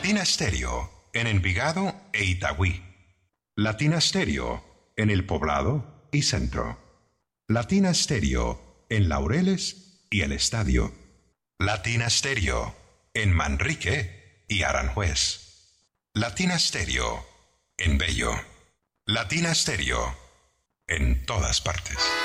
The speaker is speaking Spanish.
Latina Stereo en Envigado e Itagüí. Latina Stereo en El Poblado y Centro. Latina Stereo en Laureles y El Estadio. Latina Stereo en Manrique y Aranjuez. Latina Stereo en Bello. Latina Stereo en todas partes.